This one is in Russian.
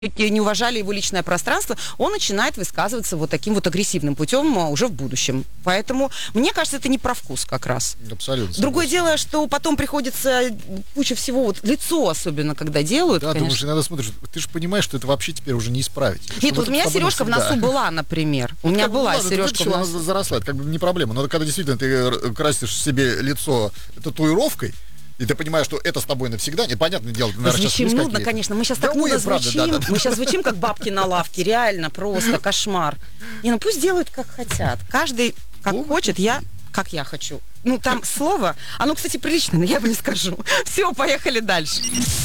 не уважали его личное пространство, он начинает высказываться вот таким вот агрессивным путем уже в будущем. Поэтому, мне кажется, это не про вкус как раз. Абсолютно. Другое дело, что потом приходится куча всего, вот лицо особенно, когда делают, Да, конечно. думаешь, иногда смотришь, ты же понимаешь, что это вообще теперь уже не исправить. Нет, вот у меня сережка в носу была, например. У меня была сережка в носу. Она заросла, это как бы не проблема. Но когда действительно ты красишь себе лицо татуировкой, и ты понимаешь, что это с тобой навсегда, непонятное дело. Звучим нудно, конечно. Мы сейчас так нудно звучим. Мы сейчас звучим, как бабки на лавке. Реально, просто кошмар. Не, ну пусть делают, как хотят. Каждый, как хочет, как я хочу. Ну, там слово, оно, кстати, приличное, но я бы не скажу. Все, поехали дальше.